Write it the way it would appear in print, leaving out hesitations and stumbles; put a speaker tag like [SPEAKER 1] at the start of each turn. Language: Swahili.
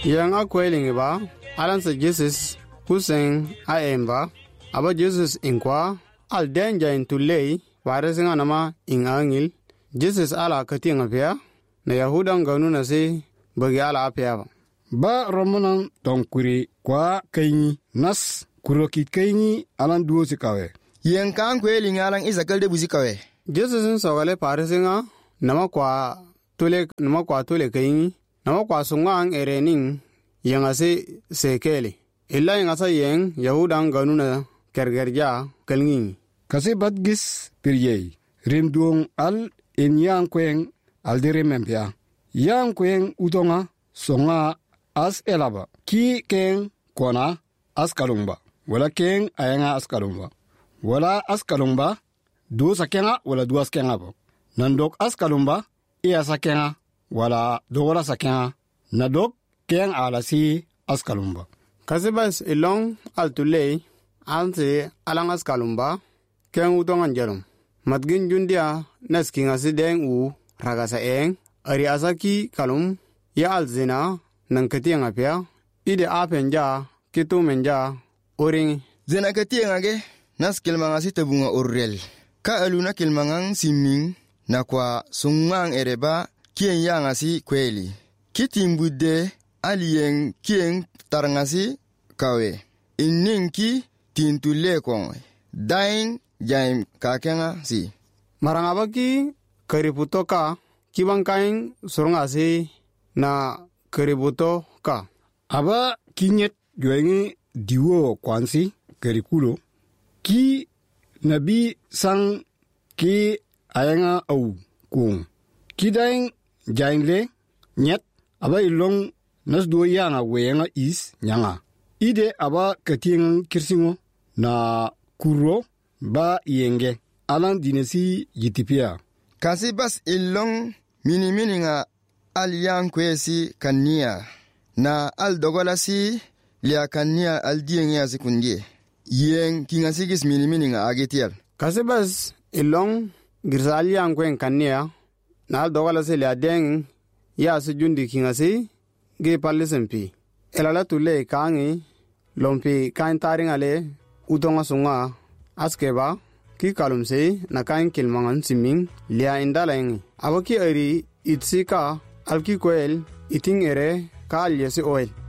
[SPEAKER 1] Yang akwailing ba alan sa Jesus kuseng aemba aba Jesus inkwa al denja intulei warasinga nama ingangil Jesus ala katinga pia na Yahudan ganuna se bagi ala apia
[SPEAKER 2] ba romanan tonkuri kwa kaini nas kurokit kaini alan duo sikawe
[SPEAKER 3] yen kan kwailing alan isakal de buzikawe
[SPEAKER 1] Jesus sogale parasinga nama kwa tole kaini nama kwa sungang erening yang ase sekele illa yang asa yang Yahudan ganuna kergerja kalngi
[SPEAKER 2] kasi badgis piryei rimduong al in yang kweng al diremempia yang kweng utonga songa as elaba ki keng kona as kalumba wala keng ayanga as kalumba wala as kalumba do sakenga wala do as kenga bo nandok as kalumba iya sakenga wala do wala sakenga nadok keng ala si as kalumba
[SPEAKER 1] kasibas ilong altulei ante alang as kalumba keng utongan jarum matgin jundia naskinga sideng u ragasa eng ari asaki kalum ya alzina nang katianga pia ide apenja kitu menja oring
[SPEAKER 3] zena katianga ge nas kilmanga sitabunga orrel ka aluna kilmangang siming na kwa sungang ereba kien yanga si kweli kitimbude alien kien tarangasi kawe inninki tintule kong daing jaim kakenga si
[SPEAKER 1] marangabaki kariputoka kibangkaing surungasi na kariputoka
[SPEAKER 2] aba kinyet joengi diwo kwansi karikulo ki nabi sang ki ayanga au kung kidaing jaingle nyet aba ilong nas do yanga wenga is nyanga ide aba kating kirsingo na kuro ba yenge alan dinesi yitipia
[SPEAKER 3] kasi bas ilong mini nga aliyan kwesi kania na al dogolasi lia kania al dienge asikundie yen kingasigis mini nga agetial
[SPEAKER 1] kasi bas ilong girsaliyan kwen kania na al dogolasi lia deng ya sujundi kingasi ge palisempi elala tule kangi lompi kain taringale utonga sunga askeba ki kalumse na kain kilmangan siming lia indalaing abaki ari itsika alki koel iting ere ka alyasi oil